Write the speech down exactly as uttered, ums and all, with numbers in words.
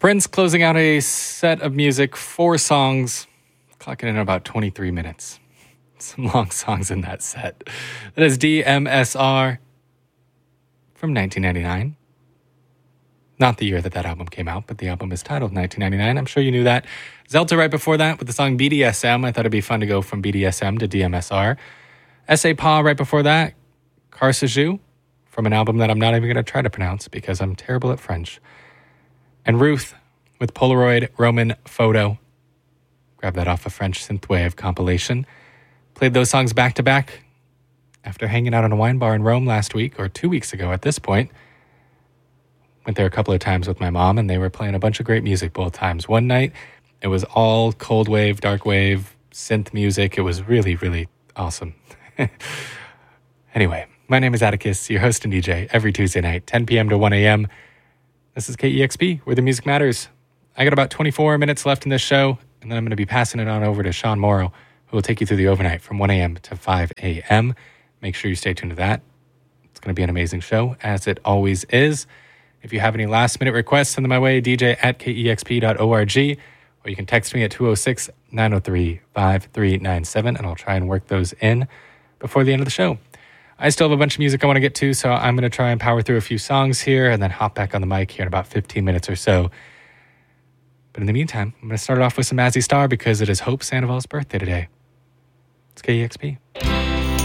Prince closing out a set of music, four songs, clocking in about twenty-three minutes. Some long songs in that set. That is D M S R from nineteen ninety-nine. Not the year that that album came out, but the album is titled nineteen ninety-nine. I'm sure you knew that. Zelta right before that with the song B D S M. I thought it'd be fun to go from B D S M to D M S R. S A Pa right before that. Carsajou from an album that I'm not even going to try to pronounce because I'm terrible at French. And Ruth with Polaroid Roman Photo. Grab that off a French synthwave compilation. Played those songs back to back after hanging out on a wine bar in Rome last week, or two weeks ago at this point. Went there a couple of times with my mom, and they were playing a bunch of great music both times. One night, it was all cold wave, dark wave, synth music. It was really, really awesome. Anyway, my name is Atticus, your host and D J, every Tuesday night, ten p.m. to one a.m. This is K E X P, where the music matters. I got about twenty-four minutes left in this show, and then I'm going to be passing it on over to Sean Morrow, who will take you through the overnight from one a.m. to five a.m. Make sure you stay tuned to that. It's going to be an amazing show, as it always is. If you have any last-minute requests, send them my way, D J at K E X P dot org, or you can text me at two oh six, nine oh three, five three nine seven, and I'll try and work those in before the end of the show. I still have a bunch of music I want to get to, so I'm going to try and power through a few songs here and then hop back on the mic here in about fifteen minutes or so. But in the meantime, I'm going to start off with some Mazzy Star because it is Hope Sandoval's birthday today. It's K E X P.